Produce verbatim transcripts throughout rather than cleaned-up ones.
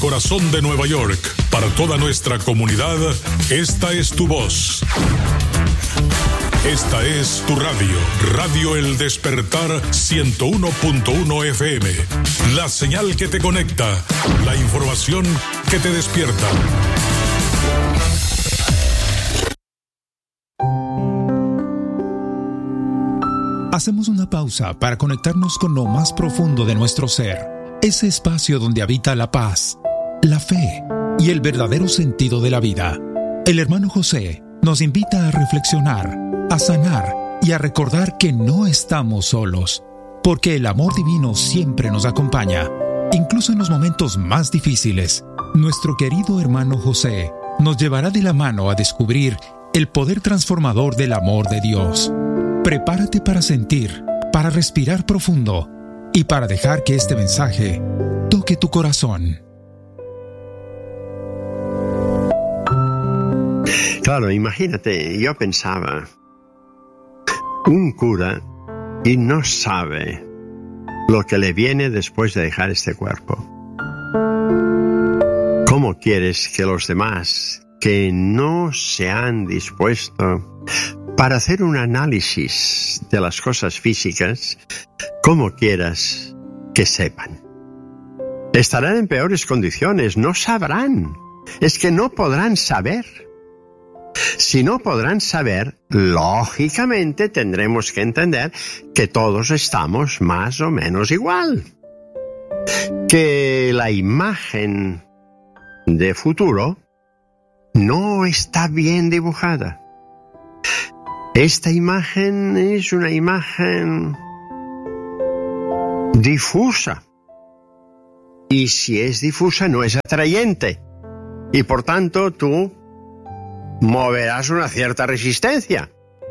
Corazón de Nueva York, para toda nuestra comunidad, esta es tu voz. Esta es tu radio, Radio El Despertar ciento uno punto uno F M. La señal que te conecta, la información que te despierta. Hacemos una pausa para conectarnos con lo más profundo de nuestro ser, ese espacio donde habita la paz, la fe y el verdadero sentido de la vida. El hermano José nos invita a reflexionar, a sanar y a recordar que no estamos solos, porque el amor divino siempre nos acompaña, incluso en los momentos más difíciles. Nuestro querido hermano José nos llevará de la mano a descubrir el poder transformador del amor de Dios. Prepárate para sentir, para respirar profundo y para dejar que este mensaje toque tu corazón. Claro, imagínate, yo pensaba, un cura y no sabe lo que le viene después de dejar este cuerpo. ¿Cómo quieres que los demás que no se han dispuesto para hacer un análisis de las cosas físicas, cómo quieras que sepan? Estarán en peores condiciones, no sabrán. Es que no podrán saber. Si no podrán saber, lógicamente tendremos que entender que todos estamos más o menos igual. Que la imagen de futuro no está bien dibujada. Esta imagen es una imagen difusa. Y si es difusa, no es atrayente. Y por tanto, tú moverás una cierta resistencia.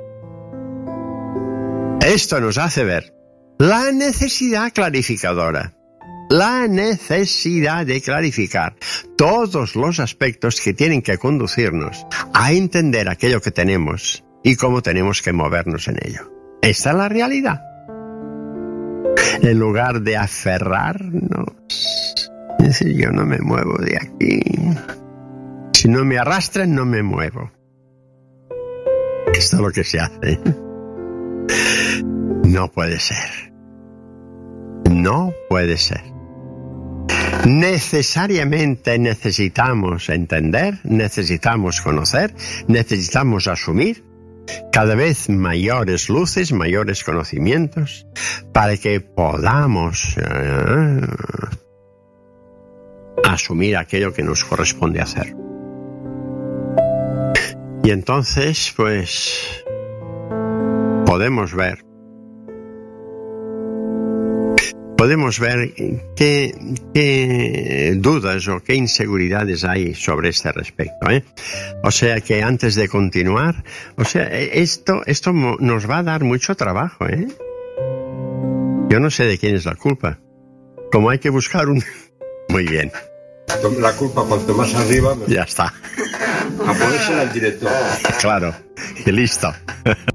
Esto nos hace ver la necesidad clarificadora. La necesidad de clarificar todos los aspectos que tienen que conducirnos a entender aquello que tenemos y cómo tenemos que movernos en ello. Esta es la realidad. En lugar de aferrarnos, es decir, yo no me muevo de aquí. Si no me arrastran, no me muevo. Esto es lo que se hace. No puede ser. No puede ser. Necesariamente necesitamos entender, necesitamos conocer, necesitamos asumir cada vez mayores luces, mayores conocimientos, para que podamos uh, asumir aquello que nos corresponde hacer. Y entonces, pues, podemos ver, podemos ver qué, qué dudas o qué inseguridades hay sobre este respecto, ¿eh? O sea que antes de continuar, o sea, esto, esto nos va a dar mucho trabajo, ¿eh? Yo no sé de quién es la culpa. Como hay que buscar un... Muy bien. La culpa cuanto más arriba... Ya está. A ponerse al director. Claro, y listo.